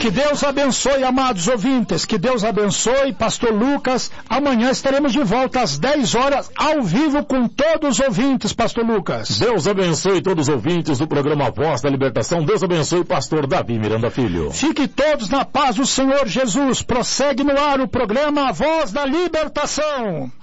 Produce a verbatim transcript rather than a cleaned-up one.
Que Deus abençoe, amados ouvintes. Que Deus abençoe, pastor Lucas. Amanhã estaremos de volta às dez horas, ao vivo, com todos os ouvintes, pastor Lucas. Deus abençoe todos os ouvintes do programa Voz da Libertação. Deus abençoe, pastor Davi Miranda Filho. Fique todos na paz do Senhor Jesus. Prossegue no ar o programa Voz da Libertação.